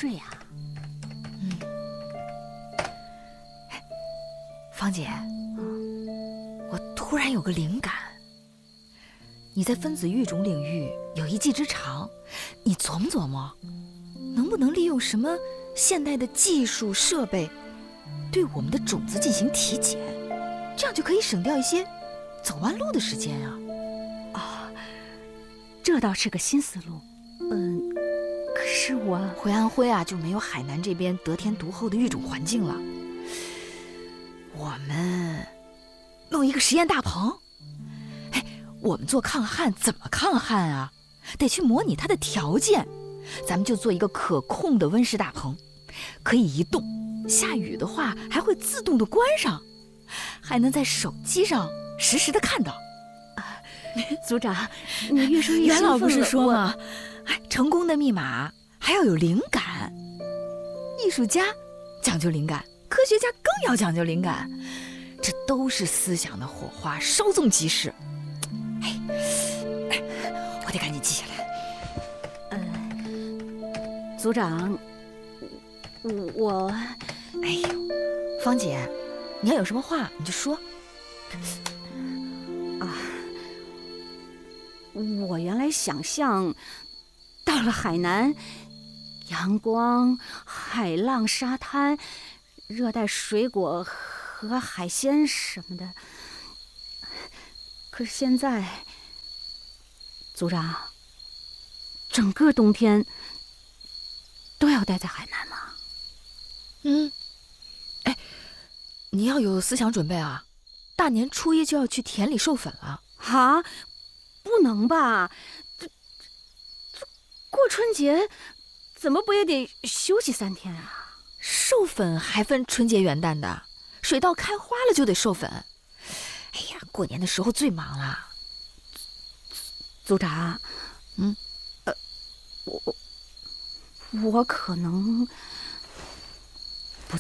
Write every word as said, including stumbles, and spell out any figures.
睡呀、啊。 嗯，芳姐，我突然有个灵感。你在分子育种领域有一技之长，你琢磨琢磨，能不能利用什么现代的技术设备，对我们的种子进行体检，这样就可以省掉一些走弯路的时间啊！ 哦，这倒是个新思路。嗯，可是我回安徽啊，就没有海南这边得天独厚的育种环境了。我们弄一个实验大棚。我们做抗旱怎么抗旱啊？得去模拟它的条件。咱们就做一个可控的温室大棚，可以移动，下雨的话还会自动的关上，还能在手机上实时的看到。 啊，组长，你越说越袁老兴奋了。 不是说吗？哎，成功的密码还要有灵感。艺术家讲究灵感，科学家更要讲究灵感，这都是思想的火花，稍纵即逝。哎，我得赶紧记下来。 呃，组长，我， 哎呦，芳姐，你要有什么话你就说。 啊，我原来想象到了海南，阳光、海浪、沙滩、热带水果和海鲜什么的。可是现在，组长，整个冬天都要待在海南吗？ 嗯，哎，你要有思想准备啊！大年初一就要去田里授粉了。 啊，不能吧？这这过春节怎么不也得休息三天啊？ 授粉还分春节元旦的，水稻开花了就得授粉。哎呀，过年的时候最忙了。 组长， 嗯， 呃，我我可能